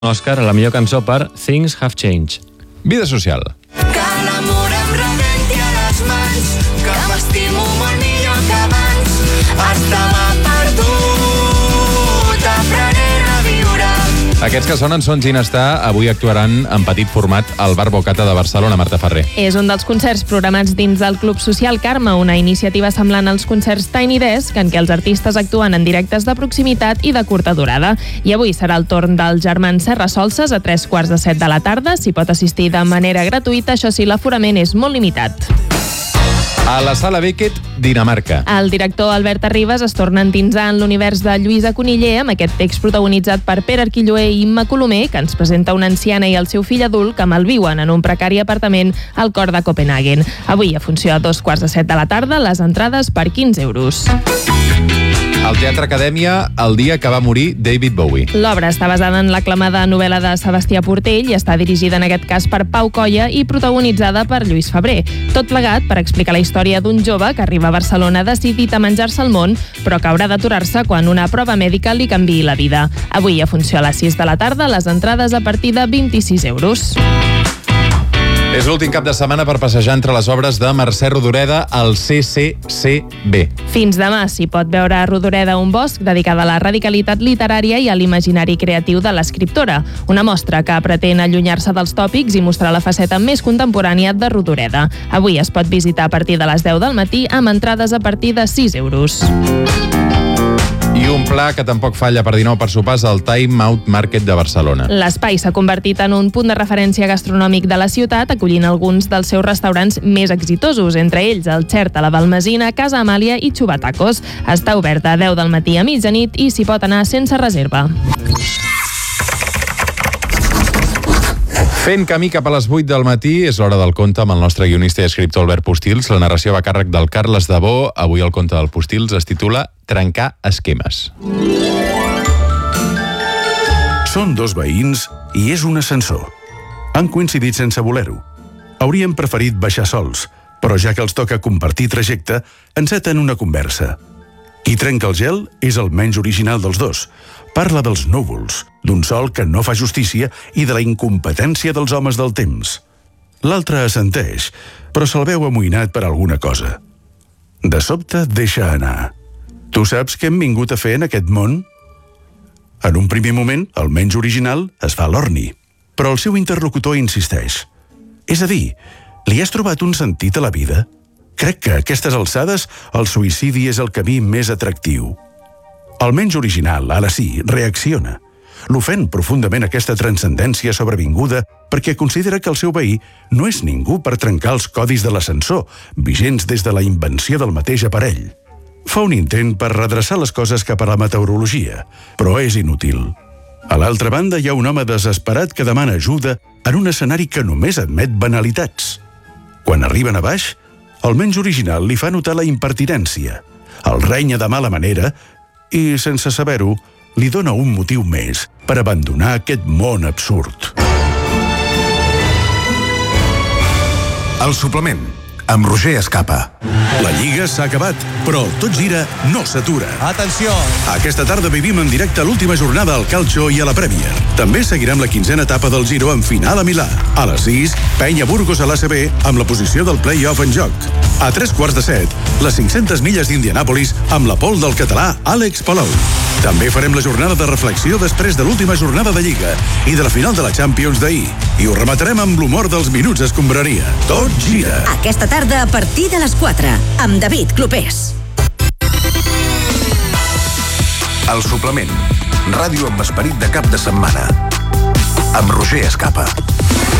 Òscar a la millor cançó per Things Have Changed. Vida social. Que l'amor em rebenti a les mans, que m'estimo molt millor que abans. Estava perdut, aprenent a viure. Aquests que sonen són Ginestar. Avui actuaran en petit format al Bar Bocata de Barcelona, Marta Ferrer. És un dels concerts programats dins del Club Social Carme, una iniciativa semblant als concerts Tiny Desk, en què els artistes actuen en directes de proximitat i de curta durada. I avui serà el torn dels germans Serra Solses a 7:15 de la tarda. S'hi pot assistir de manera gratuïta, això sí, l'aforament és molt limitat. A la Sala Beckett, Dinamarca. El director Albert Arribas es torna a endinsar en l'univers de Lluïsa Coniller amb aquest text protagonitzat per Pere Arquilloé i Imma Colomer, que ens presenta una anciana i el seu fill adult que malviuen en un precari apartament al cor de Copenhagen. Avui, a funció a 7:15 de la tarda, les entrades per 15 euros. Al Teatre Acadèmia, el dia que va morir David Bowie. L'obra està basada en l'aclamada novel·la de Sebastià Portell i està dirigida en aquest cas per Pau Colla i protagonitzada per Lluís Febrer. Tot plegat per explicar la història d'un jove que arriba a Barcelona decidit a menjar-se el món, però que haurà d'aturar-se quan una prova mèdica li canviï la vida. Avui, a funció a les 6 de la tarda, les entrades a partir de 26 euros. És l'últim cap de setmana per passejar entre les obres de Mercè Rodoreda al CCCB. Fins demà s'hi pot veure a Rodoreda un bosc dedicada a la radicalitat literària i a l'imaginari creatiu de l'escriptora. Una mostra que pretén allunyar-se dels tòpics i mostrar la faceta més contemporània de Rodoreda. Avui es pot visitar a partir de les 10 del matí amb entrades a partir de 6 euros. I un pla que tampoc falla per dinar per sopars al Time Out Market de Barcelona. L'espai s'ha convertit en un punt de referència gastronòmic de la ciutat, acollint alguns dels seus restaurants més exitosos, entre ells el Xert a la Balmesina, Casa Amàlia i Xubatacos. Està obert de 10 del matí a mitjanit i s'hi pot anar sense reserva. Fent camí cap a les 8 del matí, és l'hora del conte amb el nostre guionista i escriptor Albert Postils. La narració va a càrrec del Carles Dabó. Avui el conte del Postils es titula Trencar esquemes. Són dos veïns i és un ascensor. Han coincidit sense voler-ho. Haurien preferit baixar sols, però ja que els toca compartir trajecte, enceten una conversa. Qui trenca el gel és el menys original dels dos. Parla dels núvols, d'un sol que no fa justícia i de la incompetència dels homes del temps. L'altre assenteix, però se'l veu amoïnat per alguna cosa. De sobte deixa anar. Tu saps què hem vingut a fer en aquest món? En un primer moment, el menys original es fa l'orni, però el seu interlocutor insisteix. És a dir, li has trobat un sentit a la vida? Crec que a aquestes alçades el suïcidi és el camí més atractiu. El menys original, ara sí, reacciona. L'ofèn profundament aquesta transcendència sobrevinguda perquè considera que el seu veí no és ningú per trencar els codis de l'ascensor, vigents des de la invenció del mateix aparell. Fa un intent per redreçar les coses cap a la meteorologia, però és inútil. A l'altra banda hi ha un home desesperat que demana ajuda en un escenari que només admet banalitats. Quan arriben a baix, el menys original li fa notar la impertinència, el renya de mala manera i, sense saber-ho, li dona un motiu més per abandonar aquest món absurd. El suplement, amb Roger Escapa. La Lliga s'ha acabat, però tot gira no s'atura. Atenció! Aquesta tarda vivim en directe l'última jornada al Calcio i a la Premier. També seguirem la 15a etapa del Giro en final a Milà. A les 6, Penya Burgos a l'ACB amb la posició del play-off en joc. A 7:15, les 500 milles d'Indianàpolis amb la pole del català Àlex Palou. També farem la jornada de reflexió després de l'última jornada de Lliga i de la final de la Champions d'ahir. I ho rematarem amb l'humor dels minuts escombraria. Tot gira. Aquesta tarda a partir de les 4, amb David Clopés. El suplement, ràdio amb esperit de cap de setmana. Amb Roger Escapa.